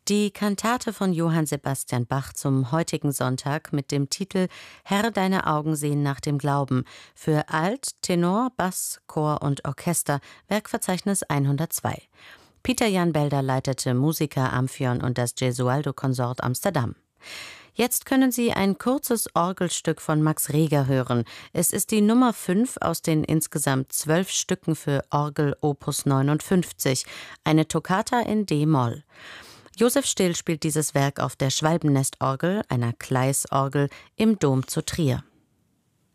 Die Kantate von Johann Sebastian Bach zum heutigen Sonntag mit dem Titel »Herr, deine Augen sehen nach dem Glauben« für Alt, Tenor, Bass, Chor und Orchester, Werkverzeichnis 102. Peter Jan Belder leitete Musiker Amphion und das Gesualdo-Konsort Amsterdam. Jetzt können Sie ein kurzes Orgelstück von Max Reger hören. Es ist die Nummer 5 aus den insgesamt 12 Stücken für Orgel Opus 59, eine Toccata in d-Moll. Josef Still spielt dieses Werk auf der Schwalbennestorgel, einer Kleis-Orgel, im Dom zu Trier.